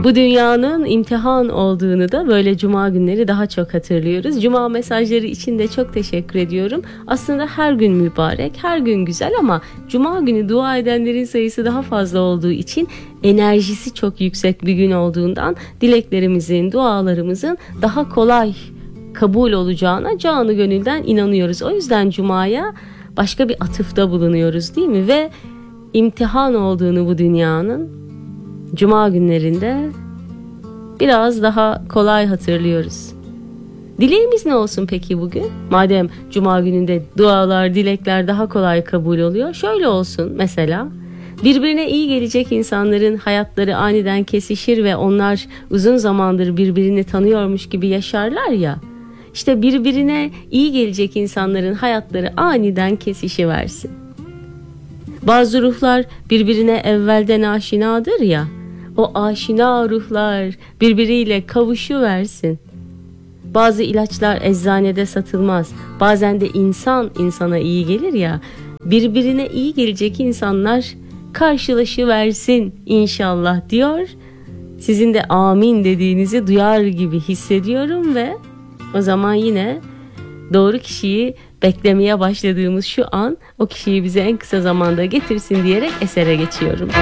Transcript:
Bu dünyanın imtihan olduğunu da böyle cuma günleri daha çok hatırlıyoruz. Cuma mesajları için de çok teşekkür ediyorum. Aslında her gün mübarek, her gün güzel ama cuma günü dua edenlerin sayısı daha fazla olduğu için, enerjisi çok yüksek bir gün olduğundan dileklerimizin, dualarımızın daha kolay kabul olacağına canı gönülden inanıyoruz. O yüzden cumaya başka bir atıfta bulunuyoruz, değil mi? Ve imtihan olduğunu bu dünyanın cuma günlerinde biraz daha kolay hatırlıyoruz. Dileğimiz ne olsun peki bugün? Madem cuma gününde dualar, dilekler daha kolay kabul oluyor. Şöyle olsun mesela: birbirine iyi gelecek insanların hayatları aniden kesişir ve onlar uzun zamandır birbirini tanıyormuş gibi yaşarlar ya. İşte birbirine iyi gelecek insanların hayatları aniden kesişiversin. Bazı ruhlar birbirine evvelden aşinadır ya. O aşina ruhlar birbiriyle kavuşuversin. Bazı ilaçlar eczanede satılmaz. Bazen de insan insana iyi gelir ya. Birbirine iyi gelecek insanlar karşılaşıversin inşallah diyor. Sizin de amin dediğinizi duyar gibi hissediyorum ve o zaman yine doğru kişiyi beklemeye başladığımız şu an, o kişiyi bize en kısa zamanda getirsin diyerek esere geçiyorum.